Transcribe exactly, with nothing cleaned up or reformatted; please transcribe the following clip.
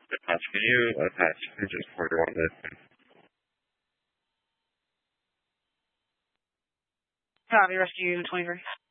Dispatch, can you attach images for on this? Copy, rescue twenty-three.